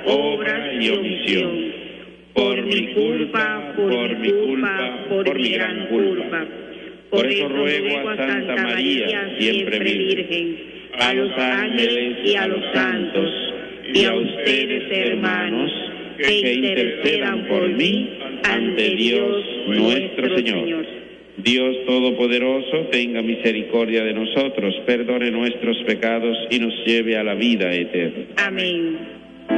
obra y omisión. Por mi culpa, por mi gran culpa. Por eso ruego a Santa María, siempre Virgen, a los ángeles y a los santos, y a ustedes, hermanos, que intercedan por mí ante Dios nuestro Señor. Dios Todopoderoso, tenga misericordia de nosotros, perdone nuestros pecados y nos lleve a la vida eterna. Amén.